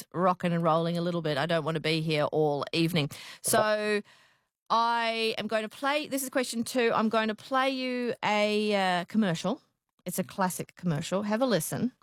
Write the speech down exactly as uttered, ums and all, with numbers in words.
things rocking and rolling a little bit. I don't want to be here all evening. So I am going to play, this is question two, I'm going to play you a uh, commercial. It's a classic commercial. Have a listen.